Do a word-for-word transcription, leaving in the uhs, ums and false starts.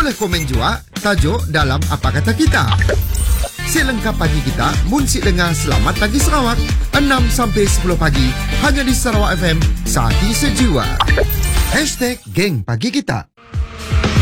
Boleh komen jua tajuk dalam Apa Kata Kita. Selengkap pagi kita, munsik dengar Selamat Pagi Sarawak enam sampai sepuluh pagi hanya di Sarawak F M, Sati Sejiwa. Hashtag Geng Pagi Kita.